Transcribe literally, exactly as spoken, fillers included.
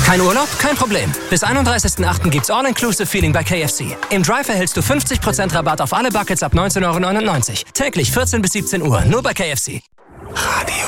Kein Urlaub? Kein Problem. Bis einunddreißigsten achten gibt's All-Inclusive-Feeling bei K F C. Im Drive erhältst du fünfzig Prozent Rabatt auf alle Buckets ab neunzehn Euro neunundneunzig. Täglich vierzehn bis siebzehn Uhr, nur bei K F C. Radio